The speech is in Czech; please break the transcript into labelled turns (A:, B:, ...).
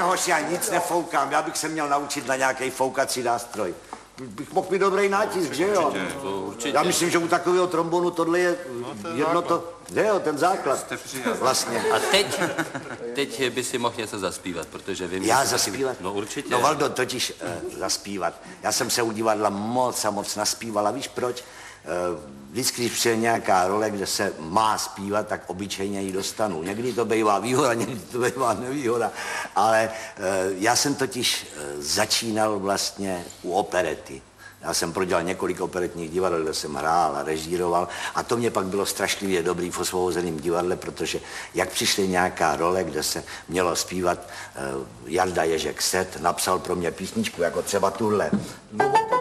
A: Víte, hoši, já nic nefoukám, já bych se měl naučit na nějaký foukací nástroj. Bych mohl mít dobrý nátisk, že jo?
B: Určitě.
A: Já myslím, že u takového trombonu tohle je jedno to, že jo, ten základ. Vlastně.
B: A teď by si mohl něco zaspívat, protože vím,
A: Já
B: že...
A: zaspívat?
B: No určitě.
A: No Valdo, totiž zaspívat. Já jsem se u divadla moc a moc naspíval a víš proč? Vždycky, když přijde nějaká role, kde se má zpívat, tak obyčejně ji dostanu. Někdy to bývá výhoda, někdy to bývá nevýhoda. Ale já jsem totiž začínal vlastně u operety. Já jsem prodělal několik operetních divadel, kde jsem hrál a režíroval a to mě pak bylo strašlivě dobrý v Osvobozeném divadle, protože jak přišly nějaká role, kde se mělo zpívat, Jarda Ježek Set napsal pro mě písničku, jako třeba tuhle.